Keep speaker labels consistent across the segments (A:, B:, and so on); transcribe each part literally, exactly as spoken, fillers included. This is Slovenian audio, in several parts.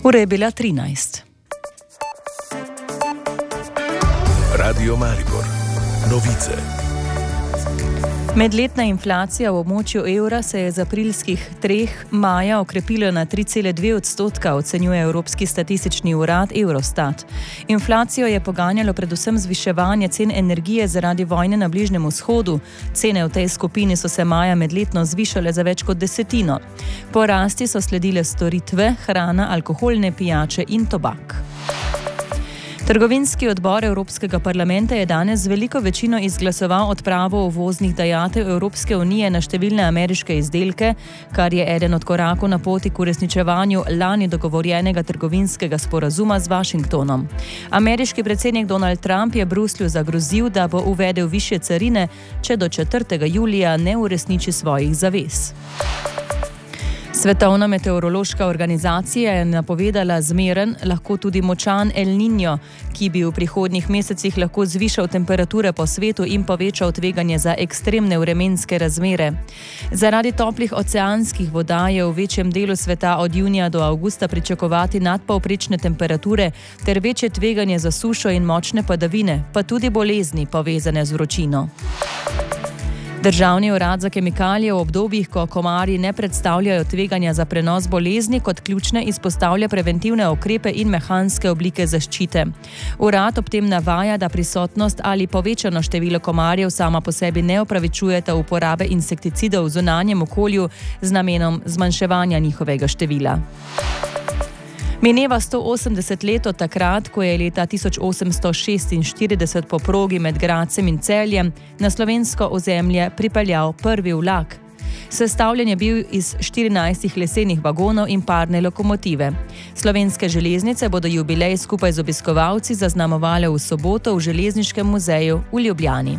A: Ura je bila trinajst.
B: Radio Maribor. Novice.
A: Medletna inflacija v območju evra se je z aprilskih treh maja okrepila na tri cele dve odstotka, ocenjuje Evropski statistični urad Eurostat. Inflacijo je poganjalo predvsem zviševanje cen energije zaradi vojne na Bližnjem vzhodu. Cene v tej skupini so se maja medletno zvišale za več kot desetino. Po rasti so sledile storitve, hrana, alkoholne pijače in tobak. Trgovinski odbor Evropskega parlamenta je danes z veliko večino izglasoval odpravo uvoznih dajatev Evropske unije na številne ameriške izdelke, kar je eden od korakov na poti k uresničevanju lani dogovorjenega trgovinskega sporazuma z Washingtonom. Ameriški predsednik Donald Trump je Bruslju zagrozil, da bo uvedel višje carine, če do četrtega julija ne uresniči svojih zavez. Svetovna meteorološka organizacija je napovedala zmeren, lahko tudi močan El Niño, ki bi v prihodnjih mesecih lahko zvišal temperature po svetu in povečal tveganje za ekstremne vremenske razmere. Zaradi toplih oceanskih voda je v večjem delu sveta od junija do avgusta pričakovati nadpovprečne temperature ter večje tveganje za sušo in močne padavine, pa tudi bolezni povezane z vročino. Državni urad za kemikalije v obdobjih, ko komarji ne predstavljajo tveganja za prenos bolezni, kot ključne izpostavlja preventivne ukrepe in mehanske oblike zaščite. Urad ob tem navaja, da prisotnost ali povečano število komarjev sama po sebi ne opravičujeta uporabe insekticidov v zunanjem okolju z namenom zmanjševanja njihovega števila. Mineva sto osemdeset let od takrat, ko je leta tisoč osemsto šestinštirideset po progi med Gradcem in Celjem na slovensko ozemlje pripeljal prvi vlak. Sestavljen je bil iz štirinajstih lesenih vagonov in parne lokomotive. Slovenske železnice bodo jubilej skupaj z obiskovalci zaznamovale v soboto v Železniškem muzeju v Ljubljani.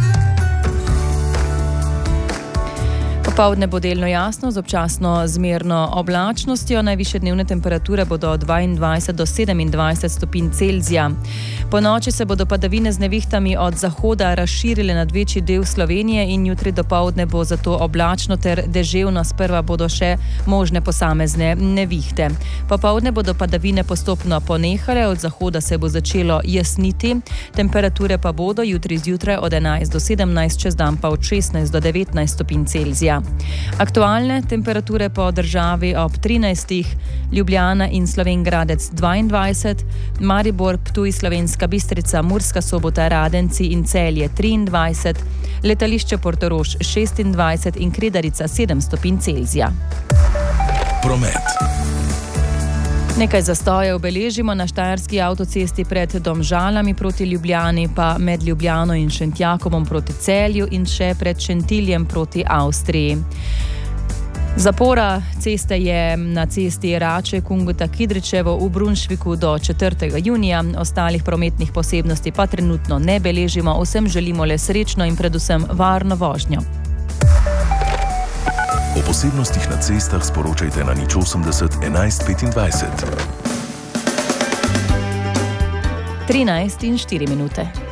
A: Popoldne bo delno jasno z občasno zmerno oblačnostjo, najvišje dnevne temperature bodo od dvaindvajset do sedemindvajset stopinj Celzija. Po noči se bodo padavine z nevihtami od zahoda razširile nad večji del Slovenije in jutri dopoldne bo zato oblačno ter deževno, sprva bodo še možne posamezne nevihte. Popoldne bodo padavine postopno ponehale, od zahoda se bo začelo jasniti, temperature pa bodo jutri zjutraj od enajst do sedemnajst, čez dan pa od šestnajst do devetnajst stopinj Celzija. Aktualne temperature po državi ob trinajstih, Ljubljana in Slovenj Gradec dvaindvajset, Maribor, Ptuj, Slovenska Bistrica, Murska Sobota, Radenci in Celje triindvajset, letališče Portorož šestindvajset in Kredarica sedem stopinj Celzija.
B: Promet.
A: Nekaj zastojev beležimo na štajerski avtocesti pred Domžalami proti Ljubljani, pa med Ljubljano in Šentjakovom proti Celju in še pred Šentiljem proti Avstriji. Zapora ceste je na cesti Rače-Kungota-Kidričevo v Brunšviku do četrtega junija, ostalih prometnih posebnosti pa trenutno ne beležimo, vsem želimo le srečno in predvsem varno vožnjo.
B: O posebnostih na cestah sporočajte na nič osemdeset enajst petindvajset.
A: trinajst in štiri minute.